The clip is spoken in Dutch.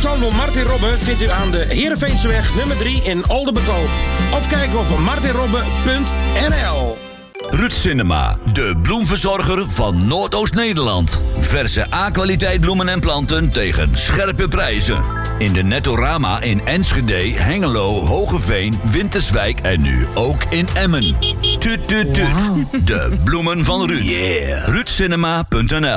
Groothandel Martin Robben vindt u aan de Heerenveenseweg nummer 3 in Oldenbekoop. Of kijk op martinrobben.nl. Ruud Cinema, de bloemverzorger van Noordoost-Nederland. Verse A-kwaliteit bloemen en planten tegen scherpe prijzen. In de Nettorama in Enschede, Hengelo, Hogeveen, Winterswijk en nu ook in Emmen. Tuut, tuut, tuut. De bloemen van Ruud. Yeah. RuudCinema.nl